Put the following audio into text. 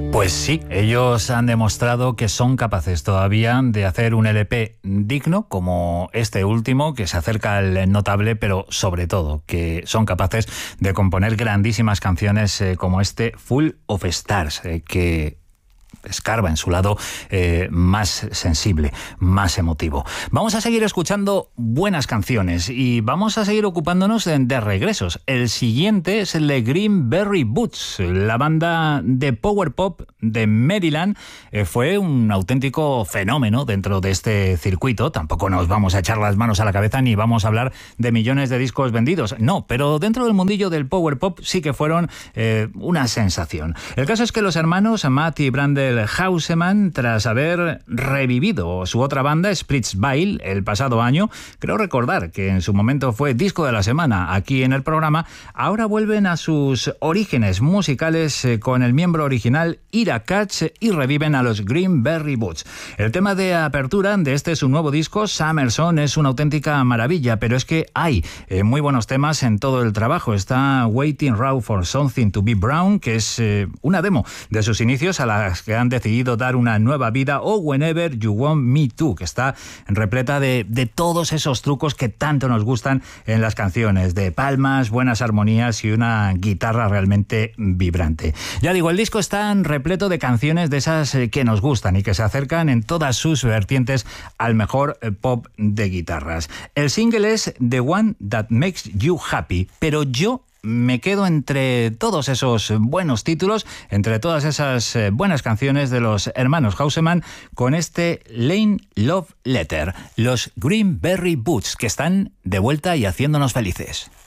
Pues sí, ellos han demostrado que son capaces todavía de hacer un LP digno como este último, que se acerca al notable, pero sobre todo que son capaces de componer grandísimas canciones como este Full of Stars, que escarba en su lado más sensible, más emotivo. Vamos a seguir escuchando buenas canciones y vamos a seguir ocupándonos de regresos. El siguiente es el de Green Berry Boots, la banda de power pop de Maryland. Fue un auténtico fenómeno dentro de este circuito. Tampoco nos vamos a echar las manos a la cabeza ni vamos a hablar de millones de discos vendidos. No, pero dentro del mundillo del power pop sí que fueron una sensación. El caso es que los hermanos Matt y Brandel Houseman, tras haber revivido su otra banda, Splitsville, el pasado año, creo recordar que en su momento fue disco de la semana aquí en el programa, ahora vuelven a sus orígenes musicales con el miembro original Ira Katz y reviven a los Green Berry Boots. El tema de apertura de este su nuevo disco, Summerson, es una auténtica maravilla, pero es que hay muy buenos temas en todo el trabajo. Está Waiting Raw for Something to Be Brown, que es una demo de sus inicios a las que han decidido dar una nueva vida, o Whenever You Want Me To, que está repleta de todos esos trucos que tanto nos gustan en las canciones, de palmas, buenas armonías y una guitarra realmente vibrante. Ya digo, el disco está repleto de canciones de esas que nos gustan y que se acercan en todas sus vertientes al mejor pop de guitarras. El single es The One That Makes You Happy, pero yo me quedo entre todos esos buenos títulos, entre todas esas buenas canciones de los hermanos Houseman, con este Lane Love Letter, los Green Berry Boots, que están de vuelta y haciéndonos felices.